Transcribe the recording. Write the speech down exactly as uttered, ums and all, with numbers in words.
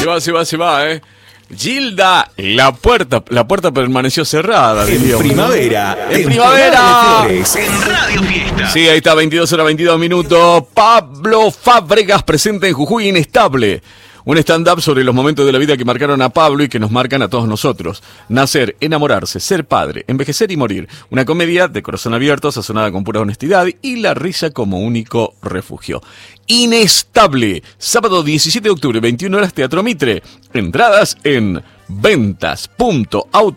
Se va, se va, se va, ¿eh? Gilda, la puerta, la puerta permaneció cerrada. En diríamos, primavera. ¿no? En en primavera. Flores, en Radio Fiesta. Sí, ahí está, veintidós horas veintidós minutos. Pablo Fábregas presenta en Jujuy Inestable. Un stand-up sobre los momentos de la vida que marcaron a Pablo y que nos marcan a todos nosotros. Nacer, enamorarse, ser padre, envejecer y morir. Una comedia de corazón abierto, sazonada con pura honestidad y la risa como único refugio. Inestable. Sábado diecisiete de octubre, veintiuna horas, Teatro Mitre. Entradas en ventas punto auto